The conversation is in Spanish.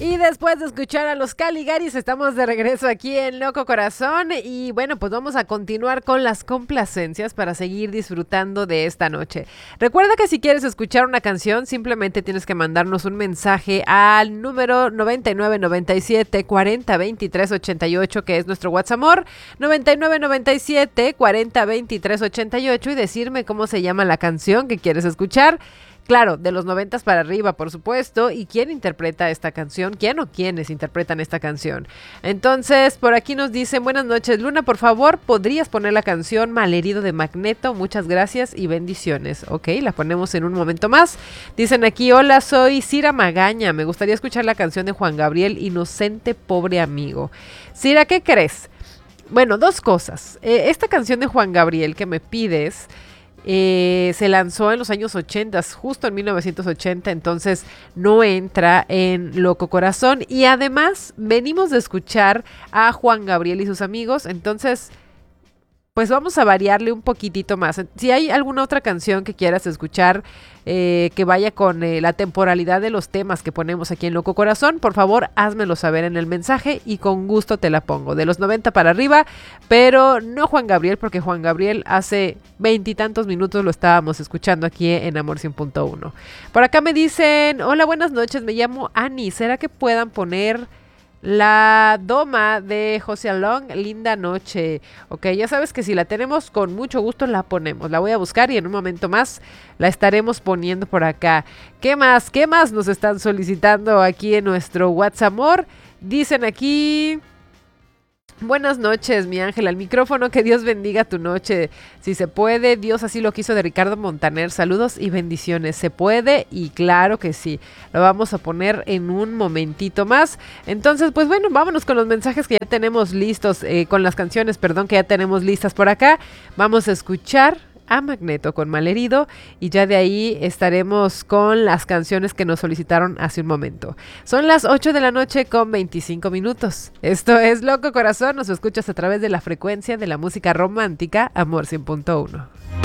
Y después de escuchar a los Caligaris, estamos de regreso aquí en Loco Corazón. Y bueno, pues vamos a continuar con las complacencias para seguir disfrutando de esta noche. Recuerda que si quieres escuchar una canción, simplemente tienes que mandarnos un mensaje al número 9997 40 23 88, que es nuestro WhatsApp, 9997 40 23 88, y decirme cómo se llama la canción que quieres escuchar. Claro, de los 90 para arriba, por supuesto. ¿Y quién interpreta esta canción? ¿Quién o quiénes interpretan esta canción? Entonces, por aquí nos dicen: buenas noches, Luna, por favor, ¿podrías poner la canción Malherido de Magneto? Muchas gracias y bendiciones. Ok, la ponemos en un momento más. Dicen aquí: hola, soy Cira Magaña. Me gustaría escuchar la canción de Juan Gabriel, Inocente Pobre Amigo. Cira, ¿qué crees? Bueno, dos cosas. Esta canción de Juan Gabriel que me pides... se lanzó en los años 80, justo en 1980, entonces no entra en Loco Corazón. Y además venimos de escuchar a Juan Gabriel y sus amigos, entonces pues vamos a variarle un poquitito más. Si hay alguna otra canción que quieras escuchar que vaya con la temporalidad de los temas que ponemos aquí en Loco Corazón, por favor házmelo saber en el mensaje y con gusto te la pongo. De los 90 para arriba, pero no Juan Gabriel, porque Juan Gabriel hace 20 y tantos minutos lo estábamos escuchando aquí en Amor 100.1. Por acá me dicen: hola, buenas noches, me llamo Ani. ¿Será que puedan poner la Doma de José Alón, Linda Noche? Ok, ya sabes que si la tenemos, con mucho gusto la ponemos. La voy a buscar y en un momento más la estaremos poniendo por acá. ¿Qué más? ¿Qué más nos están solicitando aquí en nuestro WhatsApp? Dicen aquí: buenas noches, mi ángel, al micrófono, que Dios bendiga tu noche. Si se puede, Dios así lo quiso, de Ricardo Montaner. Saludos y bendiciones. Se puede, y claro que sí. Lo vamos a poner en un momentito más. Entonces, pues bueno, vámonos con los mensajes que ya tenemos listos, con las canciones, perdón, que ya tenemos listas por acá. Vamos a escuchar a Magneto con Malherido, y ya de ahí estaremos con las canciones que nos solicitaron hace un momento. Son las 8 de la noche con 25 minutos. Esto es Loco Corazón, nos escuchas a través de la frecuencia de la música romántica, Amor 100.1.